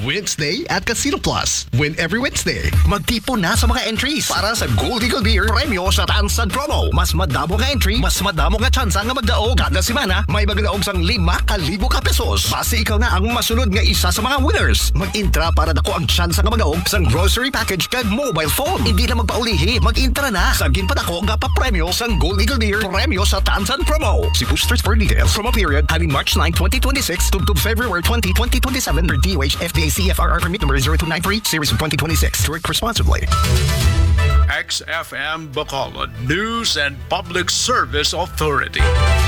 Wednesday at Casino Plus. Win every Wednesday. Magtipon na sa mga entries para sa Gold Eagle Beer premyo sa Tansan Promo. Mas madamo nga entry, mas madamo nga tsansa nga magdaog. Kada semana, may magdaog sang 5,000 ka pesos. Base ikaw na ang masunod nga isa sa mga winners. Mag-intra para dako ang tsansa nga magdaog sang grocery package kag mobile phone. Hindi na magpaulihi, mag-intra na. Sagin pa dako nga pa-premyo sang Gold Eagle Beer premyo sa Tansan Promo. See boosters for details. Promo period having March 9, 2026 to February 20, 2027 for DOH FDA CFRR permit number 0293 series of 2026. Drink responsibly. XFM Bacolod News and Public Service Authority.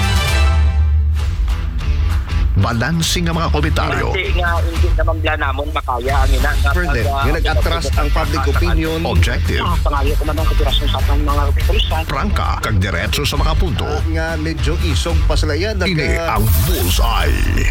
Balansing ang mga komentaryo. Kasi nga, hindi naman bla namon makaya ang ina. Further, nga nag-atras ang public opinion. Objective. Pangayo ko man ang operasyon sa atong mga operasyon. Prangka, kag diretso sa mga punto. Nga medyo isog pa sila yan. Ini ang Bullseye.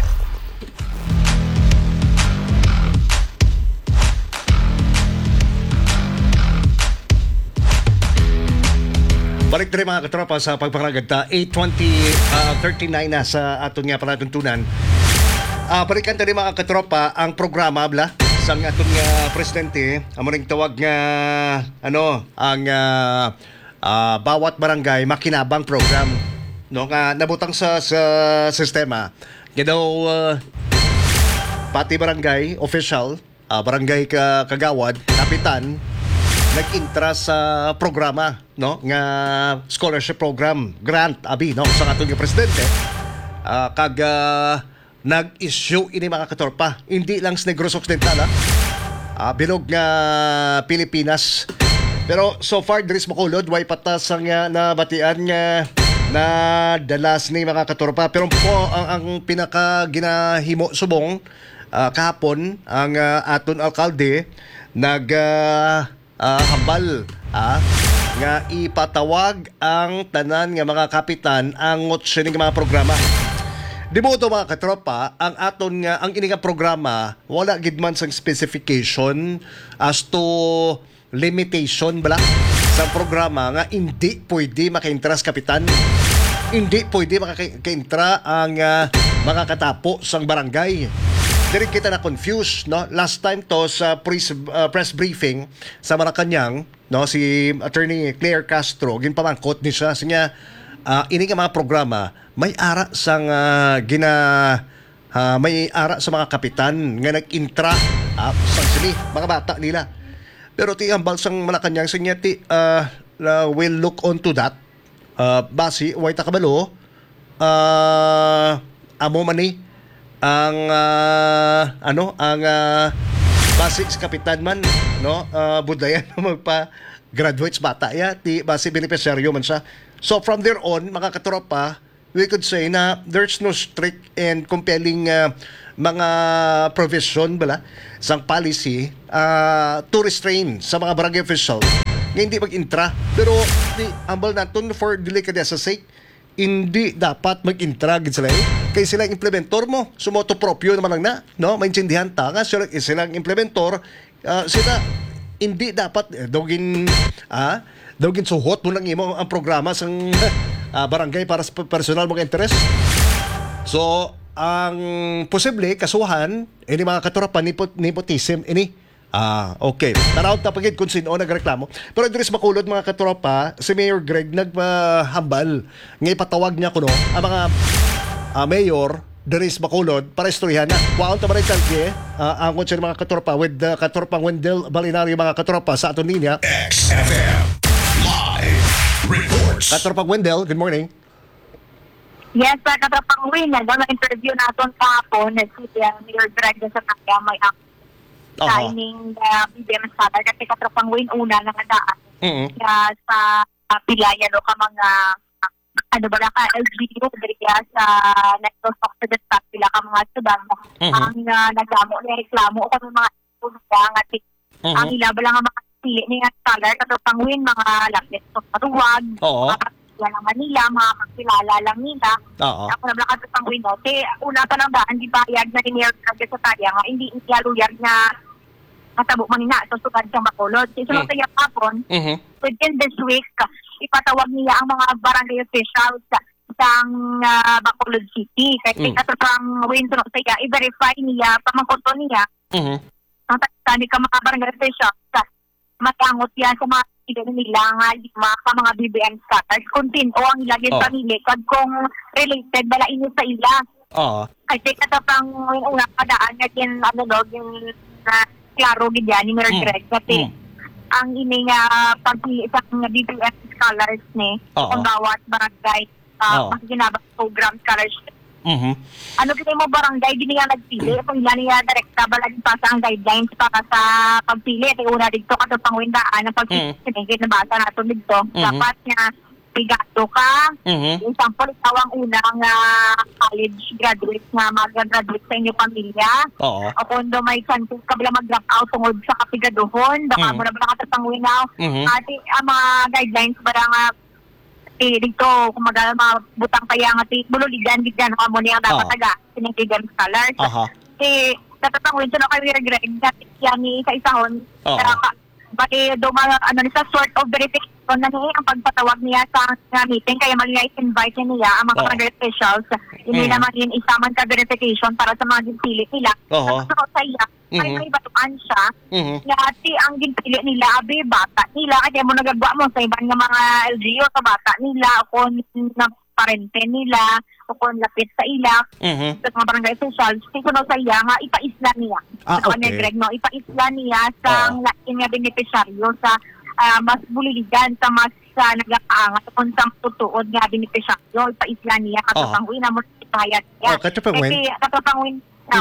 Balik rin mga katropa sa pagpangaragata 8:39 na sa aton nga palatuntunan. Balikan rin mga katropa ang programa bla sang aton nga presidente amo ring tawag nga ang bawat barangay makinabang program no nga nabutang sa sistema nga daw pati barangay official barangay kagawad kapitan nag-intra sa programa no nga scholarship program grant abi no sa aton nga presidente kag nag-issue ini mga katorpa hindi lang sa Negros Occidental bilog nga Pilipinas pero so far diri sa Bacolod way patas ang nabatian nga na dalas ni mga katorpa pero po ang pinaka ginahimo subong kahapon ang aton alkalde hambal nga ipatawag ang tanan nga mga kapitan ang sining mga programa. Di mo ito mga katropa, ang aton nga ang ining programa wala gid man sang specification as to limitation bala sa programa nga hindi pwede makaintras kapitan. Hindi pwede makaintra ang mga katapo sang barangay. Diri kita na confused no last time to sa press briefing sa Malacañang no si Attorney Claire Castro ginpamangkot ni siya sinya ini nga mga programa may ara sang may ara sa mga kapitan nga nag-intra sang sini mga bata nila pero ti ambal sang Malacañang sinya ti will look on to that basi way ta kabalo amo man ni ang basic kapitan man no budayan magpa graduates bata ya ti basic beneficiaryo man siya so from there on mga katropa we could say na there's no strict and compelling mga provision bala sang policy to restrain sa mga barangay official nga hindi mag-intra pero di ambal naton for delicadeza sake hindi dapat mag-intra gid sila kay sila ang implementor mo sumoto proprio naman lang na no maintindihan ta nga sila ang implementor sila hindi dapat dogin suhot mo lang imo ang programa sang barangay para sa personal mong interes so ang posible kasuhan ini mga katurapan nepotism ini okay. Tarawag na pagid kung sino nagreklamo. Pero diri sa Bacolod mga katropa, si Mayor Greg nagpahambal nga ipatawag niya kuno ang mga mayor diri sa Bacolod para istoryahan na. Waon ta ba rin ang kung sino mga katropa with Katorpang Wendell Balinario mga katropa sa aton linya. XFM Live Reports. Katorpang Wendell, good morning. Yes, Katorpang Win, nag-interview natin kahapon si Mayor Greg sa kanya may signing the BBM Satar kasi Katorpang Win una lang ang daan sa pilaya no ka mga LGU diri sa Negros Occidental pila ka mga sudan ang nagamo ni reklamo o kami mga nga ang ilaba lang ang mga pili ni Satar Katorpang Win mga lapit sa patuwag mga ng Manila, mga magkilala lang nila. Ako na lang Katorpang Win no una pa lang daan di bayad na ni Mayor sa Tarya nga hindi luyag na matabo man na so sugad sa Bacolod. So kaya hapon, within this week, ipatawag niya ang mga barangay officials sa Bacolod City. Kaya Katorpang Win so kaya i-verify niya, pamangkonto niya, ang tani ka mga barangay officials sa matangot yan sa mga pilihan nila nga lima ka mga BBM scatters kung tino ang ilagay Oh. sa pamilya kag kung related bala inyo sa ila. Oo. Kasi katapang una kadaan nga din ano daw yung klaro gid yan ni Mayor Greg kasi ang ini nga pagpili sa mga BBM scholars ni Oo. kung bawat barangay Oo. makikinabang program scholarship. Mhm. Ano kini mo barangay din nga nagpili kung ilan niya direkta balagin pa sa ang guidelines para sa pagpili at una dito kato pangwindaan ang pagpili sinigit na basa nato dito dapat nga bigado ka example ikaw ang unang college graduate nga mag-graduate sa inyong pamilya Oo. o kung do may chances ka bala mag-drop out tungod sa kapigaduhon baka mo na bala katatangwinaw at ang mga guidelines ba nga dito kung mga butang kaya nga bululigan gidyan o amo niya dapat taga sinigyan scholars Aha. natatangwin siya na kay Greg dati yan ni sa isahon Oo. baki ano ni sa sort of verification na niya ang pagpatawag niya sa meeting kaya mag-invite niya ang mga barangay officials hindi naman yun isaman ka verification para sa mga ginpili nila Oo. so sa iya ay may batuan siya nga ati ang ginpili nila abi bata nila kaya mo nagagawa mo sa ibang nga mga LGU sa bata nila o kung na parente nila o kung lapit sa ila sa mga barangay officials sinuno sa iya nga ipaisla niya Okay. Greg, no? Ipaisla niya sa laking nga benepisyaryo sa mas buliligan sa mas nagakaangat kung sa tutuod nga benepisyaryo ipaisla niya katapangwin na mo ipahayag niya katapangwin? kasi katapangwin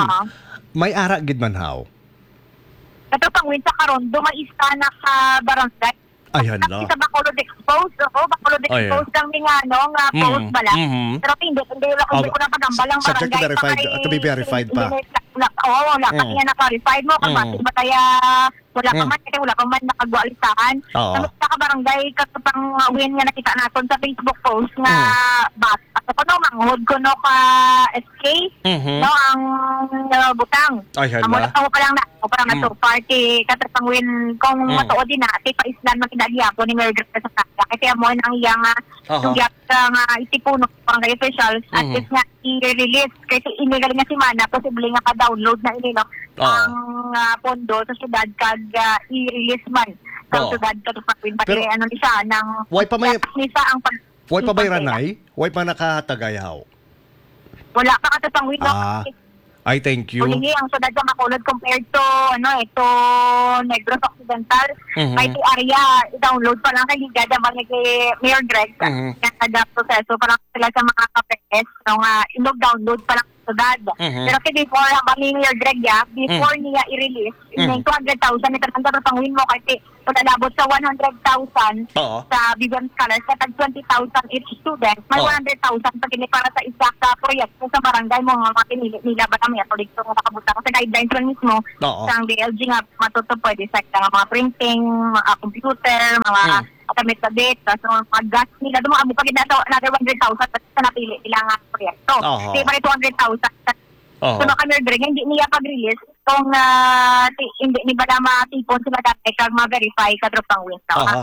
May ara gid man haw. katapangwin sa karon dumaisa na ka barangay Ayan na. sa Bacolod Exposed Bacolod Exposed ang nga nga post bala pero hindi ko na pagambalang Subject to barangay verified, to be verified pa. wala pa niya na-verified mo kung bakit ba kaya wala pa man nakagwalisahan Oo. sa barangay katapang win nga nakita natin sa Facebook post nga bata ko no manghod ko no ka SK no ang butang Ayan amo na. na ako parang na to party katapang win kung matuod din na ati pa islan makinagya ko ni Mayor Greg sa kanya kasi amo ang iyang sugyap nga itipuno barangay officials at least nga i-release kasi inigaling nga si Mana posible nga ka-download na inino ang pondo sa syudad kag i-release man sa syudad katapang Pero, pati ano ni siya ng Way pa may nisa ang pag way pa bay ranay? Way pa nakatagayaw. wala pa katapang win I thank you. Hindi ang syudad sa Bacolod compared to ito Negros Occidental may area i-download pa lang kay Ligada kay Mayor Greg kada proseso pa lang sila sa mga KPS inog-download pa lang sa syudad pero kay before ang Mayor Greg before niya i-release yung 200,000 ito ang tatapangwin mo kasi pagkalabot sa 100,000 sa BBM scholars katag 20,000 each student may 100,000 pag para sa isa sa proyekto sa barangay mo nga pinili nila ba kami at ulit ko nakabutang sa guidelines lang mismo sa ang DLG nga matutupad sa mga printing, mga computer, mga kamit sa data, so mga gas nila dumamo pag another 100,000 sa napili nila nga proyekto. Kasi pa 200,000 so kami Greg hindi niya pag-release kung hindi ni bala matipon sila dati kag ma-verify kadropang win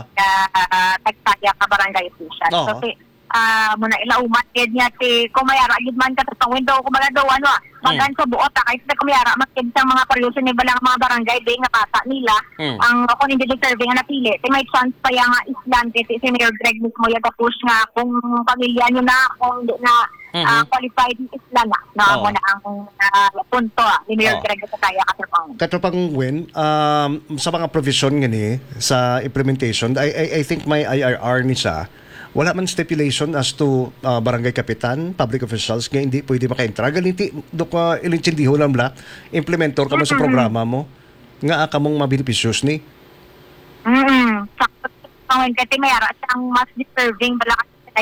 tagtaya ka barangay official. So muna ilaumat niya kung mayara gid man katapang window kung mala daw magan sa buot kahit na kumayara makin sa mga pollution ni balang mga barangay day nga bata nila ang kung hindi deserving nga napili may chance pa yang islan si Mayor Greg mismo yung push nga kung pamilya nyo na kung hindi na qualified islan na mo na ang punto ni Mayor Greg sa kaya katapang win sa mga provision ngani sa implementation I think may IRR ni siya. Wala man stipulation as to barangay kapitan, public officials nga hindi pwede maka-intra. Galinti, doka ilintindiho lang bla, implementor ka mo sa programa mo, nga ka mong mabenepisyos ni. Sakto kasi mayara siyang mas deserving bala kasi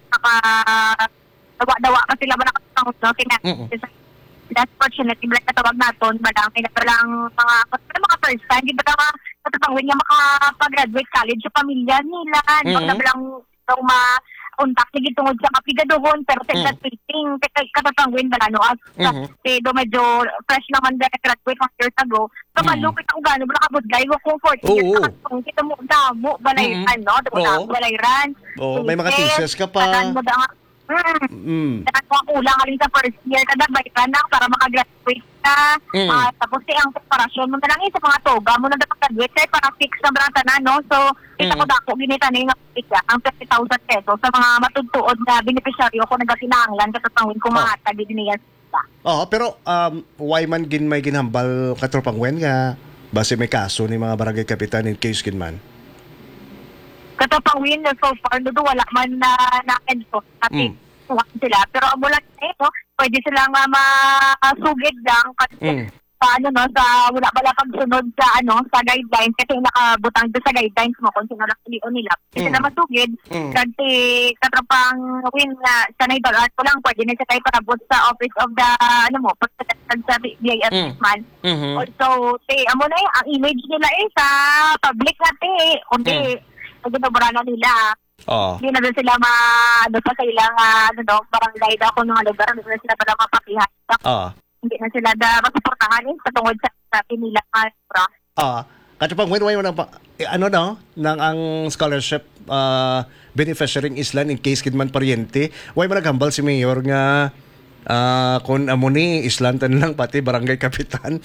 dawa pa sila bala kasi that's fortunate yung katawag natin bala may napalang mga first time di ba katapangwin nga makapag-graduate college sa pamilya nila napalang daw ma-contact sige tungod sa kapigaduhon pero sa speaking katapangwin bala kasi do medyo fresh lang man graduate 1 years ago so malupit ang gano'n bala kabudlay kung 40 years kung kita mo damo balay balay ran may mga thesis ka pa Kung kulang alin sa first year kada bay ka na para makagraduate ka. Tapos ang preparasyon mo na lang sa mga toga mo na dapat graduate kay para fix na brata na, no? So, kita ko dako ginita na yung ang 50,000 pesos sa mga matudtuod na beneficiaryo ko nagakinahanglan katapangin ko mahatag din niya. Pero why man may ginhambal katropang wen nga base may kaso ni mga barangay kapitan in case gin man? Katapangin na so far, no, wala man na-enforce natin sila. Pero ang mula no, pwede silang masugid lang kasi paano, no, sa wala pala pagsunod sa sa guidelines kasi nakabutang doon sa guidelines mo kung sino lang nila. Kasi sila masugid kasi katapang win na sanay balat ko lang pwede na siya tayo parabot sa office of the pagkatag sa BIS man. Also, amo na ang image nila sa public natin kundi ginabura na nila. Hindi na doon sila pa sa ilang barangay daw kung mga lugar, hindi na sila pala mapakihan. Hindi na sila masuportahan patungod sa pinila. Katapang win mo nang ang scholarship beneficiary islan in case kidman pariente, why mo naghambal si Mayor nga kung amo ni islan tan lang pati barangay kapitan.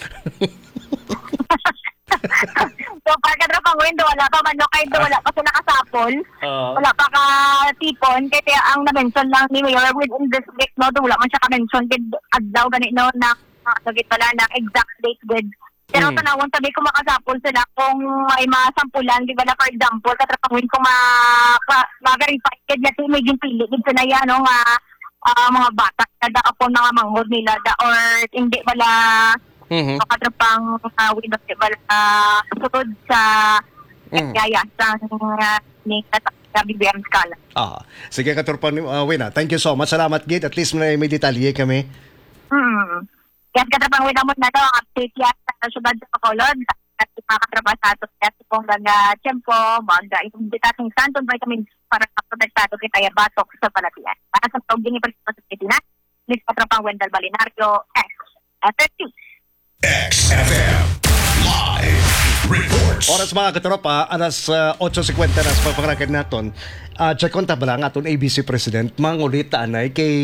So, pagkatapang window, wala pa man, wala pa sila kasapol. Wala pa ka-tipon. Kaya ang na-mention lang ni Mayor within this week, no, wala man siya ka-mention. Adlaw ganit, no, na nagit pala ng exact date with. Pero tanawon sabi ko makasapol sila kung may masampulan. Di ba na, for example, katapang win kung mag-verify na may ginpili. Dito na yan, no, mga bata na daapon mga manghod nila or hindi pala makatrapang window sunod sa kaya sa BBM Scala. Sige katurpan Wina. Thank you so much. Salamat gid. At least may detalye kami. Yan katrapang Wina mo na daw ang update yan sa syudad sa Bacolod. At makatrapa sa ato kasi kung tiyempo, mag-imbita sa Santon Vitamins para kaprotektado kita batok sa palatian. Para sa tawag din ipagpapasok sa Pilipinas, Miss Katrapang Wendell Balinario, FFT. XFM Live Reports. Oras mga katropa, alas 8:50 na sa pagpangrakad naton. Check on tabala nga aton ABC President mangulita anay kay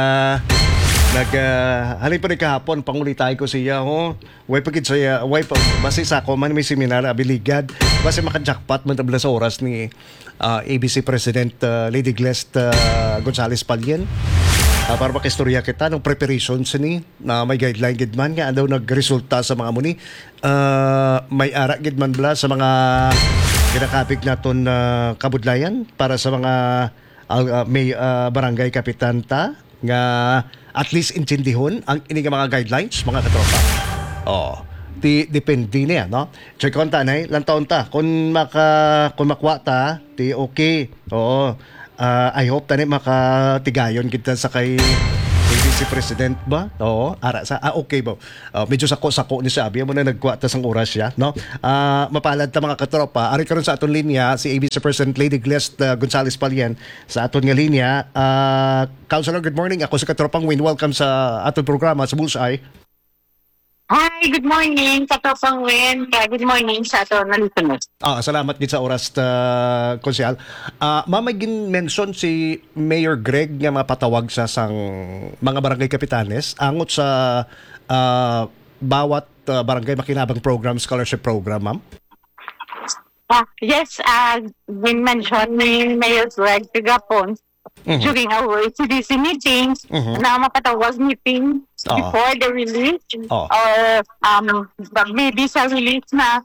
halin pa rin kahapon pangulitay ko siya way pagid siya base sa ako man may seminar abiligad base maka-jackpot man tabla sa oras ni ABC President Lady Glest Gonzales Palien. Para makistorya kita ng preparations ni na may guideline gidman nga daw nagresulta sa mga muni may ara gidman bla sa mga ginakapig naton kabudlayan para sa mga may barangay kapitan ta nga at least intindihon ang ini mga guidelines mga katropa. Depende niya, no? Check on tanay lang taon ta kung makwa ta ti okay. I hope tani makatigayon kita sa kay ABC President ba? Ara sa okay ba? Medyo sako ni sabi mo na nagkuha ta sang oras siya, no? Mapalad ta mga katropa. Ari karon sa aton linya si ABC President Lady Glest Gonzales Palien sa aton nga linya. Councilor, good morning. Ako si Katropang Win. Welcome sa aton programa sa Bullseye. Hi, good morning, Katropang Win. Good morning sa ato na listeners. Salamat din sa oras, Konsyal. Mamagin mention si Mayor Greg nga mapatawag sa sang mga barangay kapitanes angot sa bawat barangay makinabang program, scholarship program, ma'am? Yes, been mentioned ni Mayor Greg Pigapon during our CDC meetings na mapatawag meeting before the release or maybe sa release na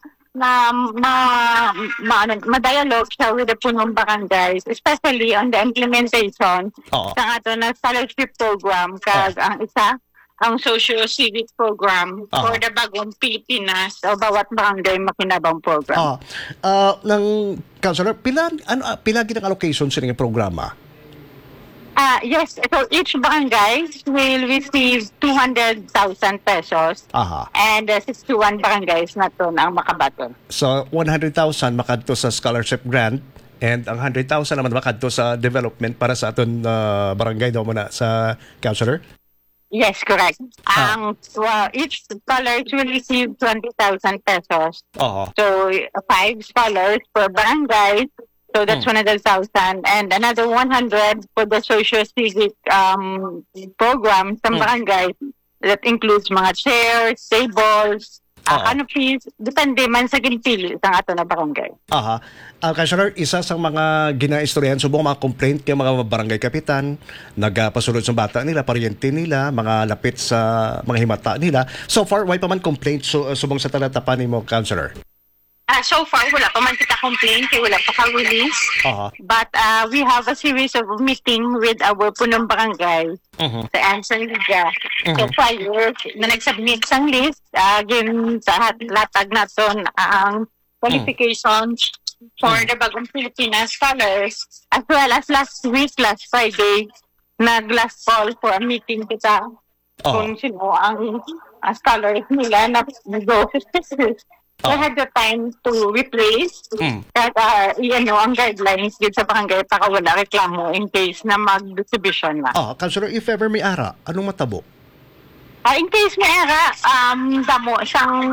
ma-dialogue siya with the punong barangays, especially on the implementation sa ato na scholarship program kag ang isa ang socio-civic program for the bagong Pilipinas o bawat barangay makinabang program. Ng Councilor, pila ginang allocation sa inyong programa? Yes, so each barangay will receive 200,000 pesos and 61 barangays na to ang makabaton. So 100,000 makadto sa scholarship grant and ang 100,000 naman makadto sa development para sa aton barangay daw muna sa Councilor? Yes, correct. Each scholar will receive 20,000 pesos. So 5 scholars per barangay So that's 100,000. And another 100 for the social civic program sa barangay. That includes mga chairs, tables, canopies. Depende man sa ginpili sa ato na barangay. Aha. Councilor, isa sa mga ginaistoryahan subong mga complaint kay mga barangay kapitan, nagpasulod sa bata nila, paryente nila, mga lapit sa mga himata nila. So far, why pa man complaint subong sa talatapan mo, Councilor? So far, wala pa man kita complaint, wala pa ka-release. But we have a series of meeting with our punong barangay sa Anson Liga. So prior na nagsubmit sang list, again, sa latag naton ang qualifications for the Bagong Pilipinas scholars, as well as last Friday, nag-last call for a meeting kita kung sino ang scholars nila na go to specific. I had the time to replace at ang guidelines dito sa barangay para wala reklamo in case na mag-distribution na. Councilor, if ever may ara, anong matabo? In case may era, damo siyang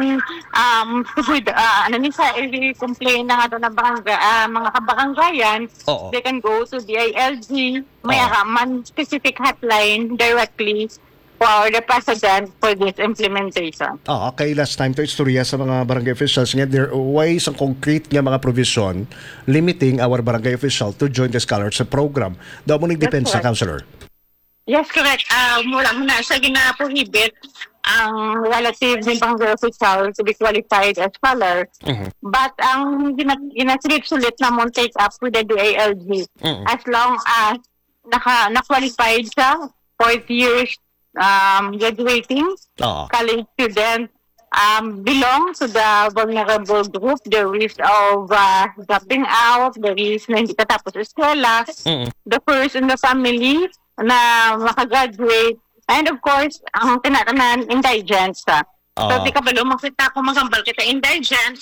i-complain na nga ito na barangay, mga kabarangayan, they can go to the ILG, may era man specific hotline directly for the president for this implementation. Okay, last time to istorya sa mga barangay officials nga there are ways ang concrete nga mga provision limiting our barangay official to join the scholars program. Daw mo nagdepensa, Councilor? Yes, correct. Wala mo na sa gina-prohibit ang relative ng barangay official to be qualified as scholar. But ang ginasulit na mo take up with the DALG as long as na-qualified sa 4th years graduating college student belong to the vulnerable group, the risk of dropping out, the risk na hindi katapos eskwela, the first in the family na makagraduate, and of course, ang tinatanan, indigents. So, di ka ba makita kung magambal kita indigent,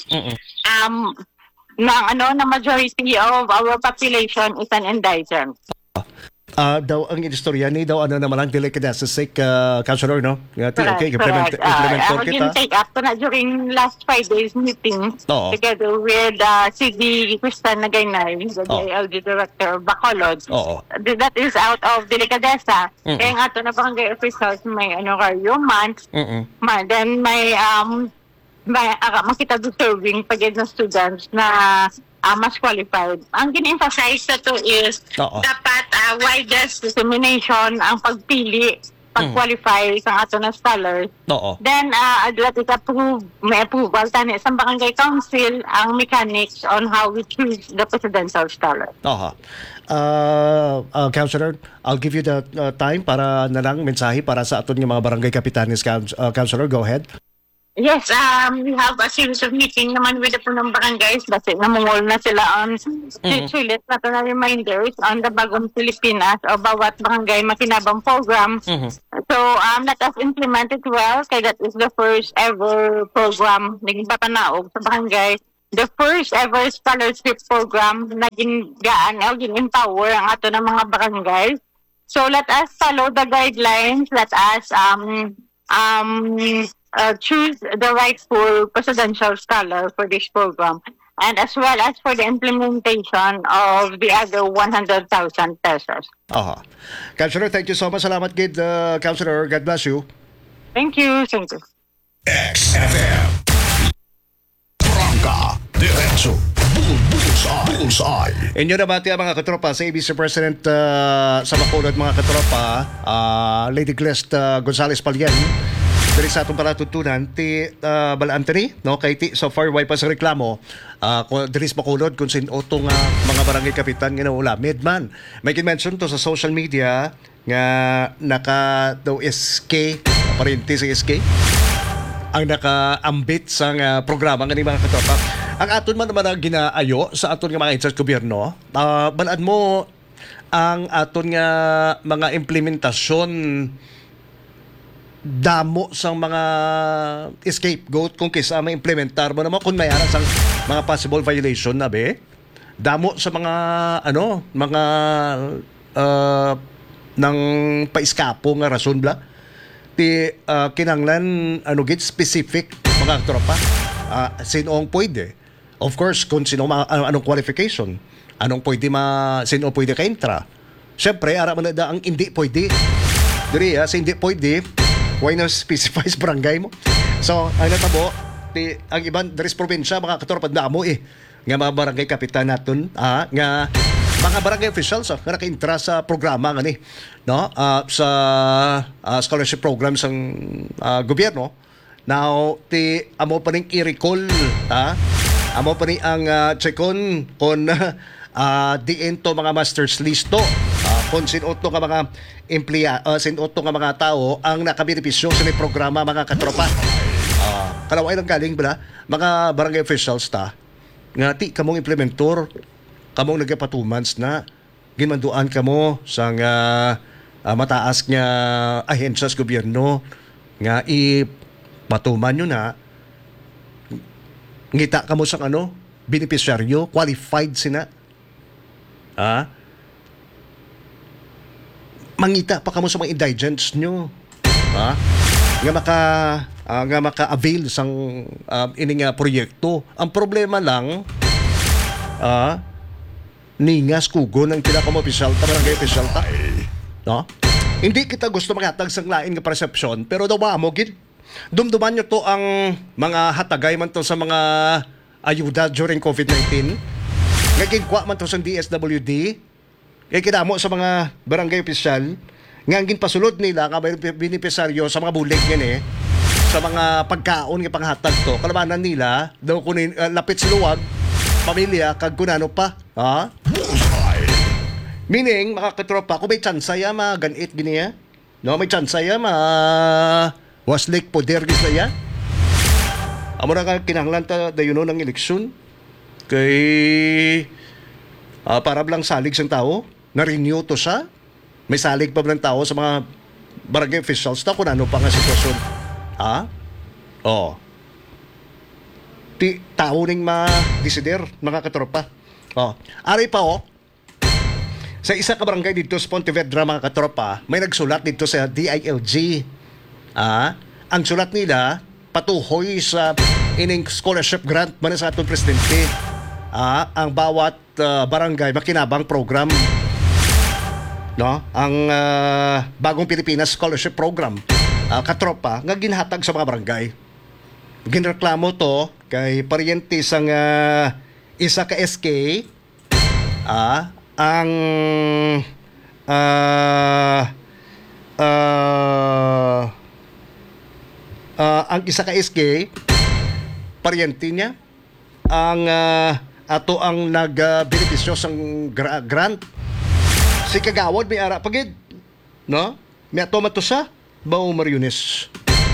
na majority of our population is an indigent. Daw ang istorya ni daw naman lang dili kada sa sake Councilor, no? Okay, implementor kita. Take up na during last Friday's meeting together with CD Kristan Nagaynay, the DILG Director of Bacolod. That is out of Delicadeza. Kaya nga ito na barangay officials may month. Then may makita deserving pagid na students na mas qualified. Ang gin-emphasize na to is dapat widest dissemination ang pagpili, pag-qualify sa ato na scholars. Then, that is may approval tani sa barangay council ang mechanics on how we choose the presidential scholar. Councilor, I'll give you the time para na lang mensahe para sa aton ng mga barangay kapitanes. Councilor, go ahead. Yes, we have a series of meeting naman with the punong barangays kasi namungol na sila on sulit na ito na reminders on the Bagong Pilipinas o bawat barangay makinabang program. So, let us implement it well kaya that is the first ever program naging papanaog sa barangay. The first ever scholarship program na ginagaan o gin-empower ang ato ng mga barangay. So, let us follow the guidelines. Let us choose the rightful presidential scholar for this program, and as well as for the implementation of the other 100,000 pesos. Councilor, thank you so much. Salamat, Gid. Councilor, God bless you. Thank you. Thank you. XFM. Prangka. Diretso. Bullseye. Inyo na bati ang mga katropa sa ABC President sa Bacolod, mga katropa, Lady Glest Gonzales Palyan. Dari sa atong palatutunan ti Bala Anthony, no, kay ti so far why pa sa reklamo diri sa Bacolod kung sin otong mga barangay kapitan nga wala medman. May mention to sa social media nga naka daw SK aparente sa SK ang nakaambit sa programa nga ni mga katropa. Ang aton man naman ginaayo sa aton nga mga instance gobyerno, balaan mo ang aton nga mga implementasyon damo sang mga scapegoat kung kisa ma-implementar mo naman kung mayara sang mga possible violation na damo sa mga mga nang paiskapo nga rason bla ti kinanglan git specific mga tropa sino ang pwede, of course kung sino anong qualification Anong pwede sino pwede ka-intra? Siyempre, ara man na ang hindi pwede. Diri, sa hindi pwede, why na specify sa barangay mo? So, ang natabo, ang ibang daris probinsya, mga katorpad na mo nga mga barangay kapitan natin, nga mga barangay officials nga naka-intra sa programa nga ni, no? Sa scholarship program sang gobyerno. Now, amo pa rin i-recall, amo pa rin ang checkon kung diin to mga masters listo, kung sinuto nga mga sinuto nga mga tao ang nakabenepisyo sa ni programa, mga katropa. Kalaway lang galing ba mga barangay officials nga kamong implementor, kamong nagpa 2 months na ginmanduan kamo sa mataas nga ahensya sa gobyerno nga patuman nyo na ngita kamo sa beneficiaryo, qualified sina. Mangita pa kamo sa mga indigents nyo. Nga maka-avail sang ining proyekto. Ang problema lang, ningas kugo ng pinaka-opisyal barangay official no? Hindi kita gusto makatag sang lain nga persepsyon, pero daw mo gid dumduman nyo to ang mga hatagay man to sa mga ayuda during COVID-19. Nga ginkwa man to sa DSWD. Kaya kinamo sa mga barangay official nga ang ginpasulod nila nga may benepisaryo sa mga bulig yan sa mga pagkaon nga panghatag to. Kalamanan nila daw kunin lapit sa luwag pamilya kag kunano pa. Meaning, mga katropa, kung may tsansa ya ganit giniya, no, may tsansa ya waslik poder gis na ya. Amo na ka kinahanglan ta dayon ng eleksyon kay para lang salig sang tao, na-renew to siya. May salig pa ng tao sa mga barangay officials ta kung ano pa nga sitwasyon. Tao ning ma-desider, mga katropa. Ari pa sa isa ka barangay dito sa Pontevedra, mga katropa, may nagsulat dito sa DILG. Ang sulat nila patuhoy sa ining scholarship grant man sa atong presidente. Ang bawat barangay makinabang program, no? Ang Bagong Pilipinas Scholarship Program, katropa nga ginhatag sa mga barangay. Ginreklamo to kay paryente sang isa ka SK, ang isa ka SK paryente niya ang ato ang nagbenepisyo sang grant. Si kagawad may ara pagid, no? May ato mato sa Bao Mariones.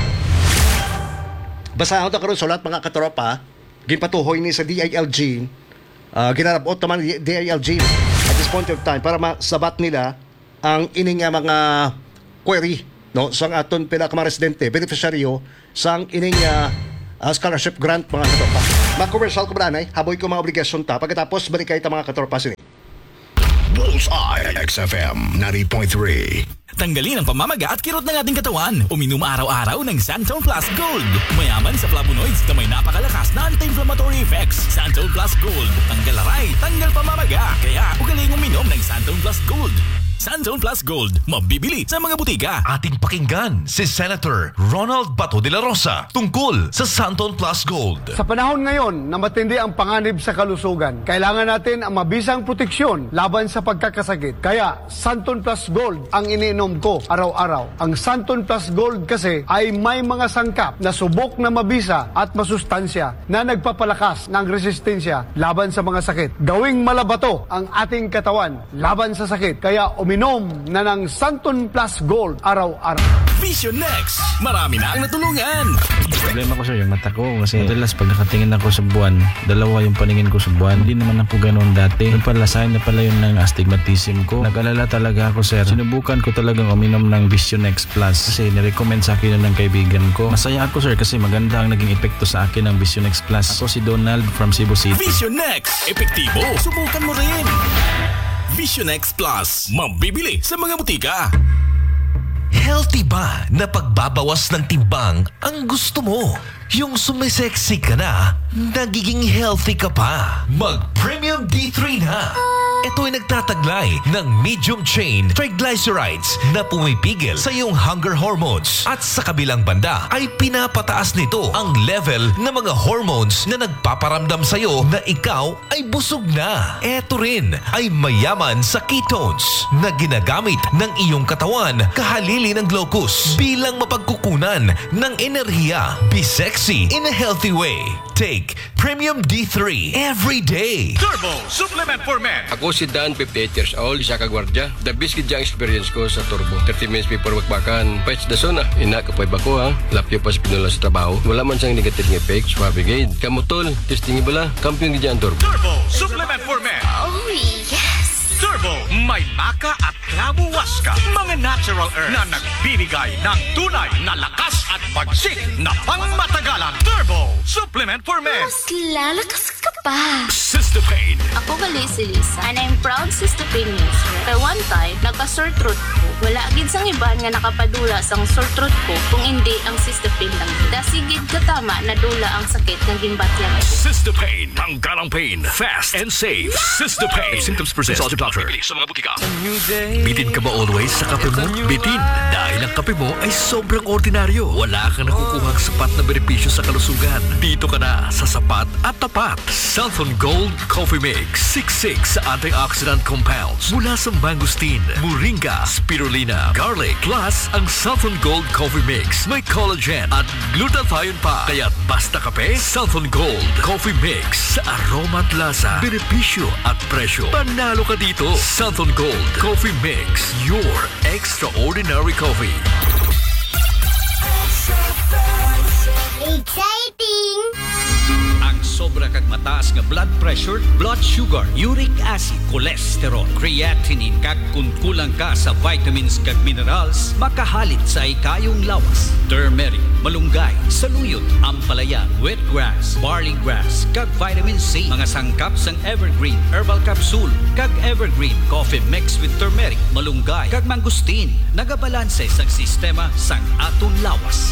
Basahan ta karon sulat, mga katropa, ginpatuhoy ni sa DILG. Ginarabot naman DILG at this point of time para masabat nila ang ining mga query, no, sang aton pinaka-residente beneficiaryo sang ining scholarship grant, mga katropa. Mag-commercial ko ba haboy ko mga obligasyon ta pagkatapos balik kayo mga katropa sini. Bullseye XFM 90.3. Tanggalin ang pamamaga at kirot ng ating katawan. Uminom araw-araw ng Santon Plus Gold. Mayaman sa flavonoids na may napakalakas na anti-inflammatory effects. Santon Plus Gold. Tanggal aray, tanggal pamamaga. Kaya ugaling uminom ng Santon Plus Gold. Santon Plus Gold. Mabibili sa mga butika. Ating pakinggan si Senator Ronald Bato de la Rosa tungkol sa Santon Plus Gold. Sa panahon ngayon na matindi ang panganib sa kalusugan, kailangan natin ang mabisang proteksyon laban sa pagkakasakit. Kaya Santon Plus Gold ang iniinom ko araw-araw. Ang Santon Plus Gold kasi ay may mga sangkap na subok na mabisa at masustansya na nagpapalakas ng resistensya laban sa mga sakit. Gawing malabato ang ating katawan laban sa sakit. Kaya uminom na ng Santon Plus Gold araw-araw. Vision Next. Marami na ang natulungan. Problema ko sir, yung mata ko. Kasi madalas pag nakatingin ako sa buwan, dalawa yung paningin ko sa buwan. Hindi naman ako ganoon dati. Yung pala, sign na pala yun ng astigmatism ko. Nag-alala talaga ako sir. Sinubukan ko talagang uminom ng Vision Next Plus. Kasi nirecommend sa akin yun ng kaibigan ko. Masaya ako sir kasi maganda ang naging epekto sa akin ng Vision Next Plus. Ako si Donald from Cebu City. Vision Next. Epektibo. Subukan mo rin. Vision X Plus. Mabibili sa mga butika. Healthy ba na pagbabawas ng timbang ang gusto mo? Yung sumisexy ka na, nagiging healthy ka pa. Mag-Premium Premium D3 na. Ito ay nagtataglay ng medium chain triglycerides na pumipigil sa iyong hunger hormones. At sa kabilang banda ay pinapataas nito ang level ng mga hormones na nagpaparamdam sa iyo na ikaw ay busog na. Ito rin ay mayaman sa ketones na ginagamit ng iyong katawan kahalili ng glucose bilang mapagkukunan ng enerhiya. Be sexy in a healthy way. Take Premium D3 every day. Turbo Supplement for Men. Ako si Dan, 58 years old, isa ka gwardya. The best kid yung experience ko sa Turbo. 30 minutes before magbakan, pwes da sona. Ina ka pa ko ha. Lapyo pa sa pinula sa trabaho. Wala man siyang negative ng effect. Swabe gid. Kamutol, testing bala. Kampiyon gid ang Turbo. Turbo Supplement for Men. Oh, yes! Turbo, may maka at klabuwas ka. Mga natural earth na nagbibigay ng tunay na lakas at pagsik na pangmatagalan. Turbo Supplement for Men. Mas lalakas ka pa. Cystapane. Ako gali si Lisa, and I'm proud Cystapane user. Kaya one time, nagka-sore throat ko. Wala gid sang iban nga nakapadula sang sore throat ko kung hindi ang Cystapane lang. Dasigid katama na dula ang sakit ng gimbatyan ko. Cystapane. Tanggalang pain. Fast and safe. Cystapane. If symptoms persist, consult your doctor. Sa mga butika. Bitin ka ba always sa kape mo? Bitin. Dahil ang kape mo ay sobrang ordinaryo. Wala kang nakukuhang sapat na benepisyo sa kalusugan. Dito ka na sa sapat at tapat. Southern Gold Coffee Mix. 66 antioxidant compounds mula sa mangosteen, moringa, spirulina, garlic. Plus, ang Southern Gold Coffee Mix may collagen at glutathione pa. Kaya't basta kape, Southern Gold Coffee Mix. Sa aroma at lasa, benepisyo at presyo. Panalo ka dito. Southern Gold Coffee Mix. Your extraordinary coffee. Exciting! Ang sobra kag mataas nga blood pressure, blood sugar, uric acid, cholesterol, creatinine kag kung kulang ka sa vitamins kag minerals, makahalit sa ikayong lawas. Turmeric, malunggay, saluyot, ampalaya, wheatgrass, barley grass, kag vitamin C, mga sangkap sang Evergreen Herbal Capsule, kag Evergreen Coffee mixed with turmeric, malunggay, kag mangosteen, nagabalanse sa sistema sang aton lawas.